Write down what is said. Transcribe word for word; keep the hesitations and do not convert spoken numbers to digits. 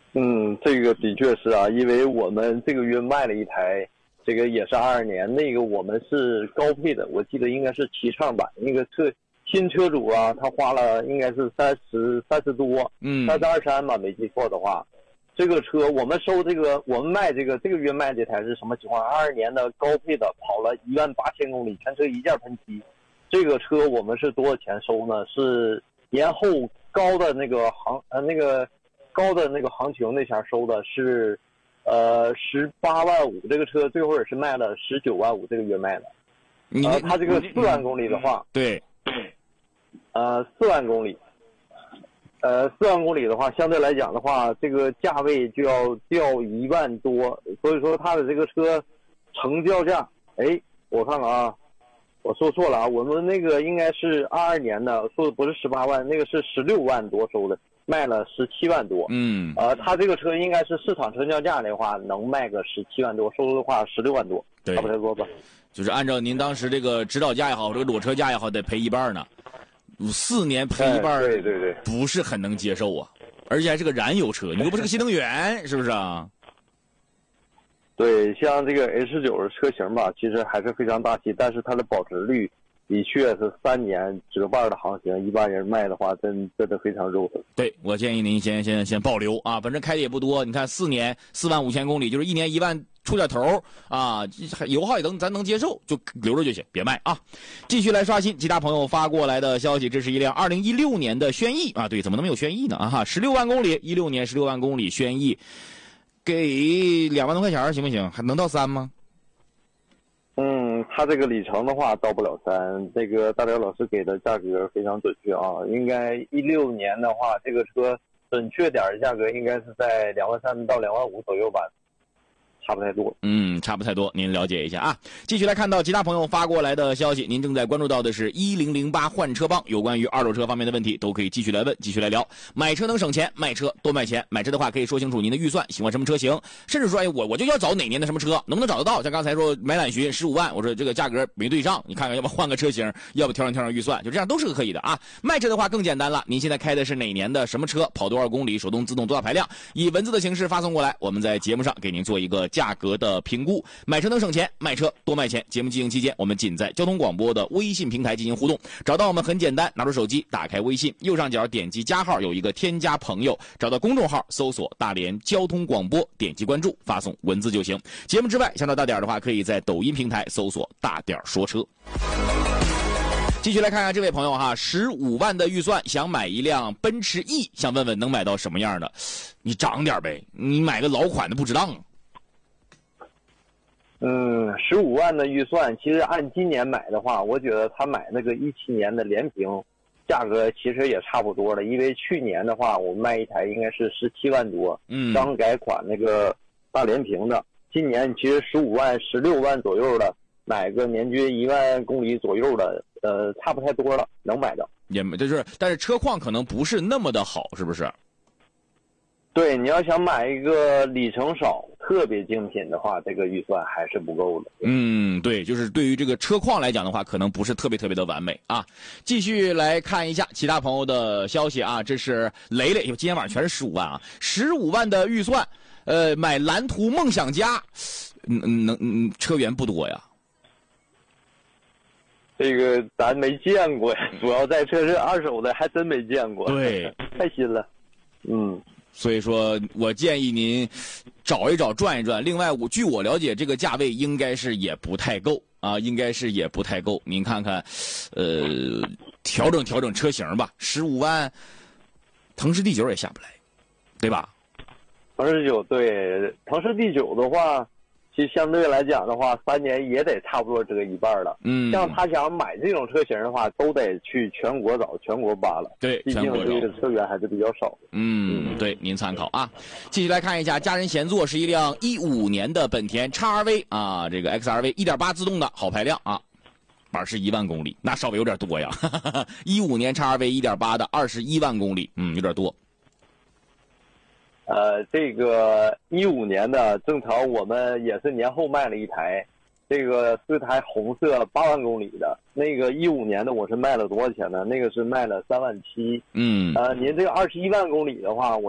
嗯，这个的确是啊，因为我们这个月卖了一台，这个也是二二年，那个我们是高配的，我记得应该是七唱版，那个车新车主啊，他花了应该是三十三十多， 嗯， 三十二三吧，没记错的话。这个车我们收这个，我们卖这个这个月卖这台是什么情况？二二年的高配的，跑了一万八千公里，全车一件喷漆。这个车我们是多少钱收呢？是年后高的那个行呃那个高的那个行情那前收的是，呃十八万五。这个车最后也是卖了十九万五，这个月卖的。 你呃，它这个四万公里的话， 对， 呃四万公里。呃，四万公里的话，相对来讲的话，这个价位就要掉一万多，所以说它的这个车成交价，哎，我看看啊，我说错了啊，我们那个应该是二二年的，说的不是十八万，那个是十六万多收的，卖了十七万多。 嗯， 呃，它这个车应该是市场成交价的话，能卖个十七万多，收的话十六万多， 对， 差不多吧。 就是按照您当时这个指导价也好，这个裸车价也好，得赔一半呢。四年赔一半， 对对对， 不是很能接受啊，而且还是个燃油车，你又不是个新能源，是不是啊？ 对，像这个 H 九 的车型吧，其实还是非常大气，但是它的保值率的确是三年折半的行情，一般人卖的话，真真的非常肉疼。 对，我建议您先先先保留啊，反正开的也不多，你看四年四万五千公里，就是一年一万出点头啊，油耗也能咱能接受，就留着就行，别卖啊。继续来刷新其他朋友发过来的消息，这是一辆二零一六年的轩逸啊，对，怎么能没有轩逸呢？啊哈，十六万公里，一六年十六万公里轩逸，给两万多块钱行不行？还能到三吗？ 嗯，它这个里程的话到不了三，这个大辽老师给的价格非常准确啊，应该一六年的话，这个车准确点的价格应该是在两万三到两万五左右吧。差不太多， 嗯，差不太多，您了解一下啊。继续来看到其他朋友发过来的消息，您正在关注到的是一零零八换车帮，有关于二手车方面的问题都可以继续来问，继续来聊。买车能省钱，卖车多卖钱。买车的话可以说清楚您的预算，喜欢什么车型，甚至说哎我我就要找哪年的什么车，能不能找得到？像刚才说买揽巡十五万，我说这个价格没对上，你看看要不换个车型，要不调整调整预算，就这样都是可以的啊。卖车的话更简单了，您现在开的是哪年的什么车，跑多少公里，手动自动多大排量，以文字的形式发送过来，我们在节目上给您做一个价格的评估。买车能省钱，卖车多卖钱。节目进行期间，我们仅在交通广播的微信平台进行互动，找到我们很简单，拿出手机打开微信，右上角点击加号，有一个添加朋友，找到公众号搜索大连交通广播，点击关注，发送文字就行。节目之外想到大点的话，可以在抖音平台搜索大点说车。继续来看看这位朋友哈，十五万的预算想买一辆奔驰 E， 想问问能买到什么样的？你涨点呗，你买个老款的不值当啊。 嗯，十五万的预算，其实按今年买的话，我觉得他买那个一七年的联屏，价格其实也差不多了。因为去年的话，我卖一台应该是十七万多， 嗯， 刚改款那个大联屏的。今年其实十五万、十六万左右的，买个年均一万公里左右的，呃，差不太多了，能买到。 也就是，但是车况可能不是那么的好，是不是？ 对，你要想买一个里程少、特别精品的话，这个预算还是不够的。 嗯，对，就是对于这个车况来讲的话，可能不是特别特别的完美啊。继续来看一下其他朋友的消息啊，这是雷雷，今天晚上全是十五万啊，十五万的预算，呃，买蓝图梦想家，嗯能嗯车源不多呀。 这个咱没见过呀，主要在车是二手的，还真没见过。 对， 太新了。嗯。 所以说我建议您找一找转一转。另外，我据我了解，这个价位应该是也不太够啊，应该是也不太够。您看看，呃，调整调整车型吧，十五万，腾势 D 九也下不来，对吧？ 腾势 D 九对，腾势 D 九的话，其实相对来讲的话，三年也得差不多折一半了。 嗯， 像他想买这种车型的话，都得去全国找、全国扒了。 对， 毕竟这个车源还是比较少。 嗯，对，您参考啊。继续来看一下，家人闲坐是一辆一五年的本田 X R V 啊，这个 X R V 一点八 自动的好排量啊，二十一万公里，那稍微有点多呀。一五年 X R V 一点八的二十一万公里，嗯，有点多。 呃，这个一五年的正常我们也是年后卖了一台，这个是台红色八万公里的，那个一五年的我是卖了多少钱呢？那个是卖了三万七。 嗯， 呃，您这个二十一万公里的话，我